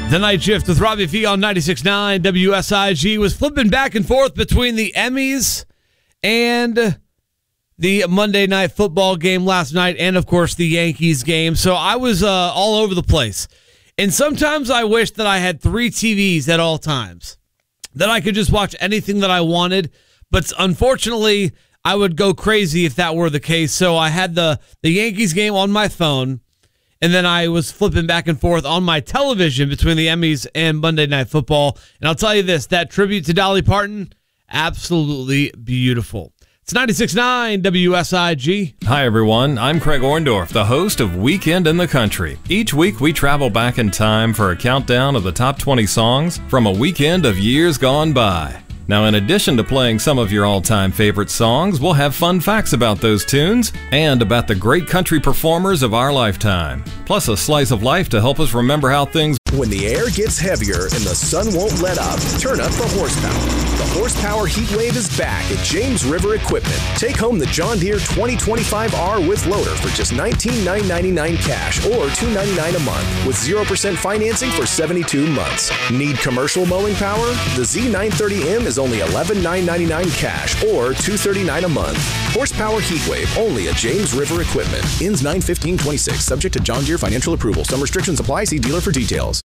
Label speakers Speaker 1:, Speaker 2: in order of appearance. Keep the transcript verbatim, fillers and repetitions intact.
Speaker 1: The Night Shift with Robbie Fee on ninety-six point nine W S I G was flipping back and forth between the Emmys and the Monday Night Football game last night and, of course, the Yankees game. So I was uh, all over the place. And sometimes I wish that I had three T Vs at all times, that I could just watch anything that I wanted. But unfortunately, I would go crazy if that were the case. So I had the, the Yankees game on my phone, and then I was flipping back and forth on my television between the Emmys and Monday Night Football. And I'll tell you this, that tribute to Dolly Parton, absolutely beautiful. It's ninety-six point nine W S I G.
Speaker 2: Hi, everyone. I'm Craig Orndorff, the host of Weekend in the Country. Each week, we travel back in time for a countdown of the top twenty songs from a weekend of years gone by. Now, in addition to playing some of your all-time favorite songs, we'll have fun facts about those tunes and about the great country performers of our lifetime. Plus, a slice of life to help us remember how things...
Speaker 3: When the air gets heavier and the sun won't let up, turn up the horsepower. The Horsepower Heat Wave is back at James River Equipment. Take home the John Deere twenty twenty-five R with loader for just nineteen thousand nine hundred ninety-nine dollars cash or two hundred ninety-nine dollars a month with zero percent financing for seventy-two months. Need commercial mowing power? The Z nine thirty M is only eleven thousand nine hundred ninety-nine dollars cash or two hundred thirty-nine dollars a month. Horsepower Heat Wave only at James River Equipment. Ends nine fifteen twenty-six. Subject to John Deere financial approval. Some restrictions apply. See dealer for details.